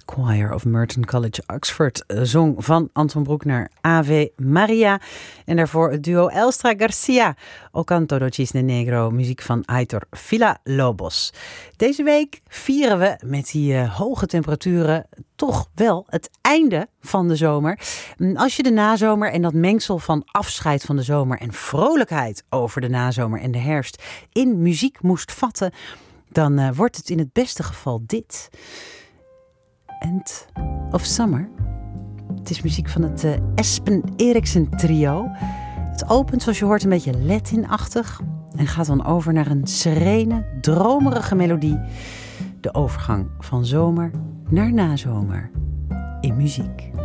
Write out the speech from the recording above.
Choir of Merton College, Oxford zong van Anton Broek naar Ave Maria. En daarvoor het duo Elstra Garcia, O Canto do Cisne Negro, muziek van Aitor Villa-Lobos. Deze week vieren we met die hoge temperaturen toch wel het einde van de zomer. Als je de nazomer en dat mengsel van afscheid van de zomer en vrolijkheid over de nazomer en de herfst in muziek moest vatten, dan wordt het in het beste geval dit. End of Summer. Het is muziek van het Espen Eriksen trio. Het opent, zoals je hoort, een beetje Latin-achtig en gaat dan over naar een serene, dromerige melodie. De overgang van zomer naar nazomer in muziek.